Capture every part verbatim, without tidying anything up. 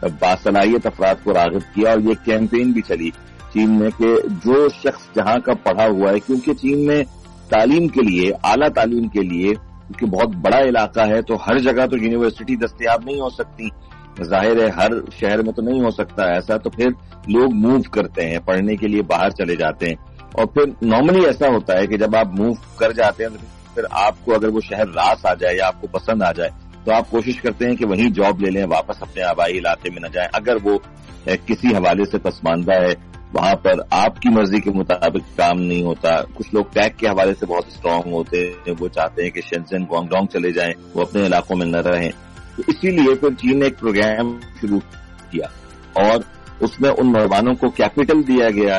باصلاحیت افراد کو راغب کیا، اور یہ کیمپین بھی چلی چین میں کہ جو شخص جہاں کا پڑھا ہوا ہے، کیونکہ چین میں تعلیم کے لیے، اعلیٰ تعلیم کے لیے، کیونکہ بہت بڑا علاقہ ہے تو ہر جگہ تو یونیورسٹی دستیاب نہیں ہو سکتی، ظاہر ہے ہر شہر میں تو نہیں ہو سکتا ایسا، تو پھر لوگ موو کرتے ہیں پڑھنے کے لیے، باہر چلے جاتے ہیں. اور پھر نارملی ایسا ہوتا ہے کہ جب آپ موو کر جاتے ہیں تو پھر آپ کو اگر وہ شہر راس آ جائے یا آپ کو پسند آ جائے تو آپ کوشش کرتے ہیں کہ وہیں جاب لے لیں، واپس اپنے آبائی علاقے میں نہ جائیں. اگر وہ کسی حوالے سے پسماندہ ہے، وہاں پر آپ کی مرضی کے مطابق کام نہیں ہوتا. کچھ لوگ ٹیک کے حوالے سے بہت اسٹرانگ ہوتے ہیں، وہ چاہتے ہیں کہ شینزن، گوانگڈونگ چلے جائیں، وہ اپنے علاقوں میں نہ رہیں. تو اسی لیے پھر چین نے ایک پروگرام شروع کیا اور اس میں ان نوجوانوں کو کیپٹل دیا گیا،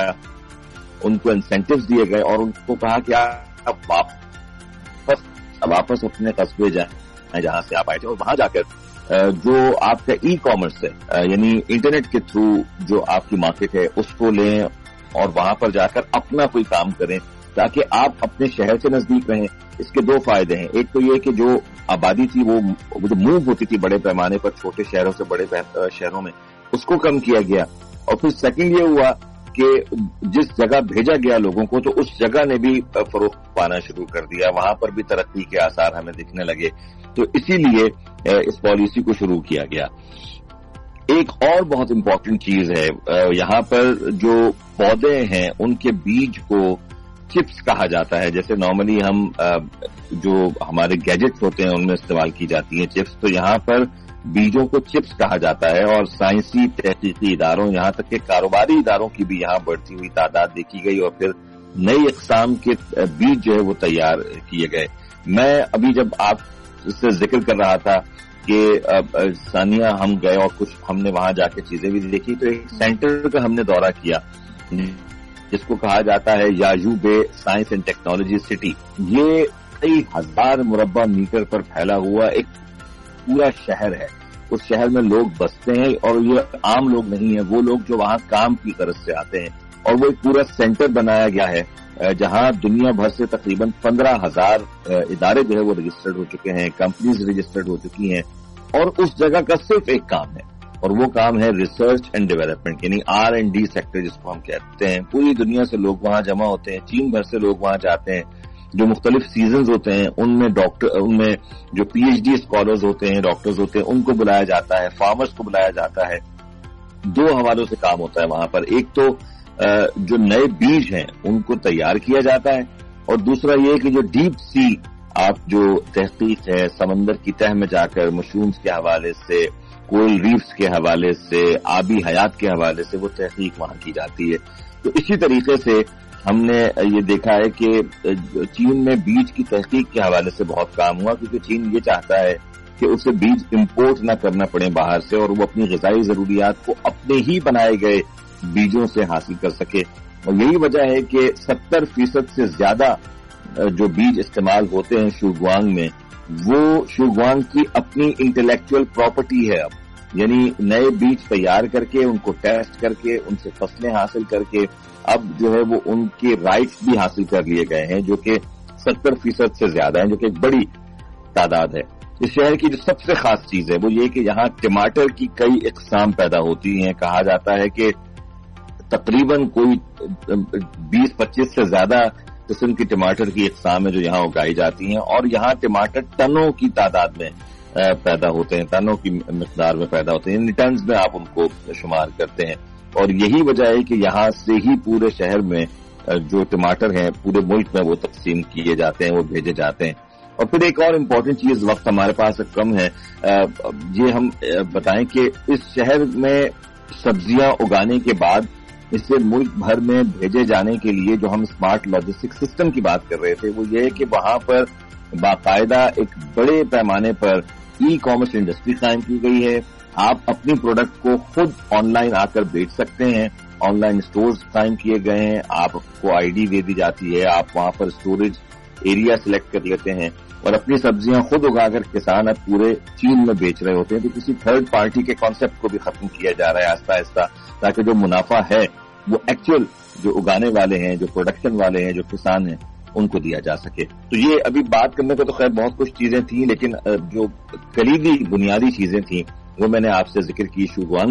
ان کو انسینٹیوز دیے گئے اور ان کو کہا کہ آپ واپس واپس اپنے قصبے جائیں جہاں سے آپ آئے تھے، اور وہاں جا کر جو آپ کا ای کامرس ہے، یعنی انٹرنیٹ کے تھرو جو آپ کی مارکیٹ ہے، اس کو لیں اور وہاں پر جا کر اپنا کوئی کام کریں تاکہ آپ اپنے شہر سے نزدیک رہیں. اس کے دو فائدے ہیں. ایک تو یہ کہ جو آبادی تھی وہ جو موو ہوتی تھی بڑے پیمانے پر چھوٹے شہروں سے بڑے شہروں میں، اس کو کم کیا گیا. اور پھر سیکنڈ یہ ہوا کہ جس جگہ بھیجا گیا لوگوں کو تو اس جگہ نے بھی فروغ پانا شروع کر دیا، وہاں پر بھی ترقی کے آثار ہمیں دکھنے لگے. تو اسی لیے اس پالیسی کو شروع کیا گیا. ایک اور بہت امپورٹنٹ چیز ہے، یہاں پر جو پودے ہیں ان کے بیج کو چپس کہا جاتا ہے. جیسے نارملی ہم جو ہمارے گیجٹس ہوتے ہیں ان میں استعمال کی جاتی ہیں چپس، تو یہاں پر بیجوں کو چپس کہا جاتا ہے. اور سائنسی تحقیقی اداروں، یہاں تک کہ کاروباری اداروں کی بھی یہاں بڑھتی ہوئی تعداد دیکھی گئی اور پھر نئی اقسام کے بیج جو ہے وہ تیار کیے گئے. میں ابھی جب آپ سے ذکر کر رہا تھا کہ ثانیہ ہم گئے اور کچھ ہم نے وہاں جا کے چیزیں بھی دیکھی، تو ایک سینٹر کا ہم نے دورہ کیا جس کو کہا جاتا ہے یایوبے سائنس اینڈ ٹیکنالوجی سٹی. یہ کئی ہزار مربع میٹر پر پھیلا ہوا ایک پورا شہر ہے. اس شہر میں لوگ بستے ہیں اور یہ عام لوگ نہیں ہیں، وہ لوگ جو وہاں کام کی غرض سے آتے ہیں. اور وہ ایک پورا سینٹر بنایا گیا ہے جہاں دنیا بھر سے تقریباً پندرہ ہزار ادارے جو ہے وہ رجسٹرڈ ہو چکے ہیں، کمپنیز رجسٹرڈ ہو چکی ہیں. اور اس جگہ کا صرف ایک کام ہے اور وہ کام ہے ریسرچ اینڈ ڈیولپمنٹ، یعنی آر اینڈ ڈی سیکٹر جس کو ہم کہتے ہیں. پوری دنیا سے لوگ وہاں جمع ہوتے ہیں، چین بھر سے لوگ وہاں جاتے ہیں. جو مختلف سیزنز ہوتے ہیں ان میں ڈاکٹر ان میں جو پی ایچ ڈی اسکالرز ہوتے ہیں، ڈاکٹرز ہوتے ہیں، ان کو بلایا جاتا ہے، فارمرز کو بلایا جاتا ہے. دو حوالوں سے کام ہوتا ہے وہاں پر. ایک تو جو نئے بیج ہیں ان کو تیار کیا جاتا ہے، اور دوسرا یہ کہ جو ڈیپ سی آپ جو تحقیق ہے سمندر کی تہ میں جا کر مشرومز کے حوالے سے، کورل ریفز کے حوالے سے، آبی حیات کے حوالے سے وہ تحقیق وہاں کی جاتی ہے. تو اسی طریقے سے ہم نے یہ دیکھا ہے کہ چین میں بیج کی تحقیق کے حوالے سے بہت کام ہوا، کیونکہ چین یہ چاہتا ہے کہ اسے بیج امپورٹ نہ کرنا پڑے باہر سے اور وہ اپنی غذائی ضروریات کو اپنے ہی بنائے گئے بیجوں سے حاصل کر سکے. اور یہی وجہ ہے کہ ستر فیصد سے زیادہ جو بیج استعمال ہوتے ہیں شوگوانگ میں، وہ شوگوانگ کی اپنی انٹلیکچوئل پراپرٹی ہے. اب یعنی نئے بیج تیار کر کے ان کو ٹیسٹ کر کے ان سے فصلیں حاصل کر کے اب جو ہے وہ ان کے رائٹس بھی حاصل کر لیے گئے ہیں، جو کہ ستر فیصد سے زیادہ ہیں، جو کہ ایک بڑی تعداد ہے. اس شہر کی جو سب سے خاص چیز ہے وہ یہ کہ یہاں ٹماٹر کی کئی اقسام پیدا ہوتی ہیں. کہا جاتا ہے کہ تقریباً کوئی بیس پچیس سے زیادہ قسم کی ٹماٹر کی اقسام ہے جو یہاں اگائی جاتی ہیں، اور یہاں ٹماٹر ٹنوں کی تعداد میں پیدا ہوتے ہیں، ٹنوں کی مقدار میں پیدا ہوتے ہیں، یعنی ٹنز میں آپ ان کو شمار کرتے ہیں. اور یہی وجہ ہے کہ یہاں سے ہی پورے شہر میں جو ٹماٹر ہیں پورے ملک میں وہ تقسیم کیے جاتے ہیں، وہ بھیجے جاتے ہیں. اور پھر ایک اور امپورٹنٹ چیز، وقت ہمارے پاس کم ہے، یہ ہم بتائیں کہ اس شہر میں سبزیاں اگانے کے بعد اسے ملک بھر میں بھیجے جانے کے لیے جو ہم اسمارٹ لاجسٹک سسٹم کی بات کر رہے تھے، وہ یہ ہے کہ وہاں پر باقاعدہ ایک بڑے پیمانے پر ای کامرس انڈسٹری قائم کی گئی ہے. آپ اپنی پروڈکٹ کو خود آن لائن آ کر بیچ سکتے ہیں. آن لائن اسٹورز قائم کیے گئے ہیں، آپ کو آئی ڈی دے دی جاتی ہے، آپ وہاں پر اسٹوریج ایریا سلیکٹ کر لیتے ہیں اور اپنی سبزیاں خود اگا کر کسان اب پورے چین میں بیچ رہے ہوتے ہیں. تو کسی تھرڈ پارٹی کے کانسیپٹ کو بھی ختم کیا جا رہا ہے آہستہ آہستہ، تاکہ جو منافع ہے وہ ایکچوئل جو اگانے والے ہیں، جو پروڈکشن والے ہیں، جو کسان ہیں، ان کو دیا جا سکے. تو یہ ابھی بات کرنے کو تو خیر بہت کچھ چیزیں تھیں، لیکن جو کلیدی بنیادی چیزیں تھیں وہ میں نے آپ سے ذکر کی. شوگوانگ